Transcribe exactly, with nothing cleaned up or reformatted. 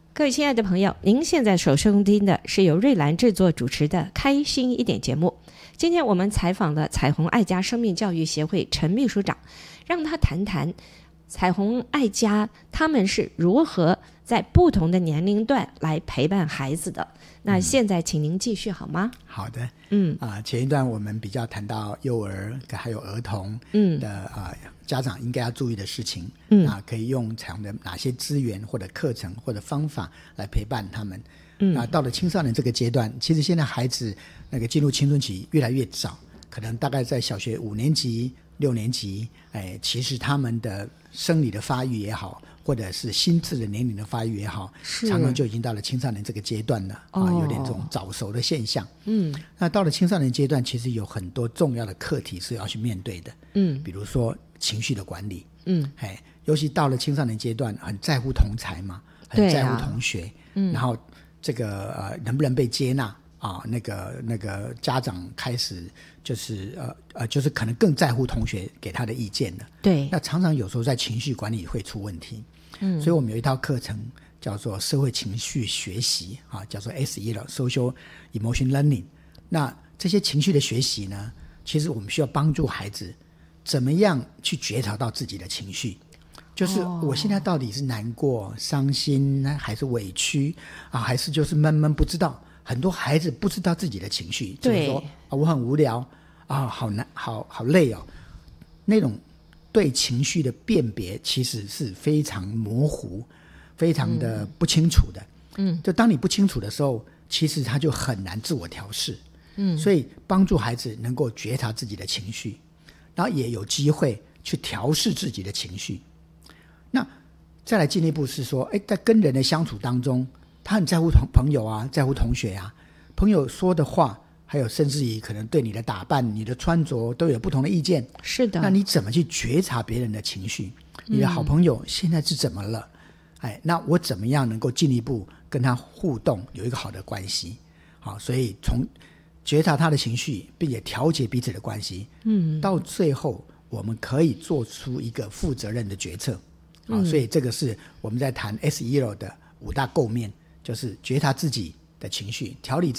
各位亲爱的朋友，您现在所收听的是由瑞兰制作主持的开心一点节目。今天我们采访了彩虹爱家生命教育协会陈秘书长，让他谈谈彩虹爱家他们是如何在不同的年龄段来陪伴孩子的。那现在请您继续好吗？ 好的， 嗯啊、呃，前一段我们比较谈到幼儿还有儿童的啊、嗯呃、家长应该要注意的事情，嗯，啊，可以用采用的哪些资源或者课程或者方法来陪伴他们。嗯，啊，到了青少年这个阶段，其实现在孩子那个进入青春期越来越早，可能大概在小学五年级、六年级，哎，其实他们的生理的发育也好，或者是心智的年龄的发育也好，常常就已经到了青少年这个阶段了，哦、啊，有点这种早熟的现象。嗯，那到了青少年阶段，其实有很多重要的课题是要去面对的。嗯，比如说情绪的管理。嗯，哎，尤其到了青少年阶段，很在乎同侪嘛，很在乎同学。啊、嗯，然后这个呃能不能被接纳啊？那个那个家长开始就是呃呃，就是可能更在乎同学给他的意见了。 对， 那常常有时候在情绪管理会出问题。嗯，所以我们有一套课程叫做社会情绪学习啊，叫做 S E L Social Emotion Learning。那这些情绪的学习呢，其实我们需要帮助孩子怎么样去觉察到自己的情绪。就是我现在到底是难过、伤心还是委屈啊，还是就是闷闷不知道？很多孩子不知道自己的情绪，就是说啊，我很无聊啊，好难，好好累哦。那种对情绪的辨别其实是非常模糊、非常的不清楚的。嗯，就当你不清楚的时候，其实他就很难自我调试。嗯，所以帮助孩子能够觉察自己的情绪，然后也有机会去调试自己的情绪。那再来进一步是说，哎，在跟人的相处当中，他很在乎朋友啊，在乎同学啊，朋友说的话，还有甚至于可能对你的打扮、你的穿着都有不同的意见。 是的， 那你怎么去觉察别人的情绪？你的好朋友现在是怎么了？嗯、哎，那我怎么样能够进一步跟他互动，有一个好的关系？好，所以从觉察他的情绪，并且调节彼此的关系，嗯，到最后我们可以做出一个负责任的决策。好，所以这个是我们在谈 S E L 的五大构面，就是觉察自己的情绪，调理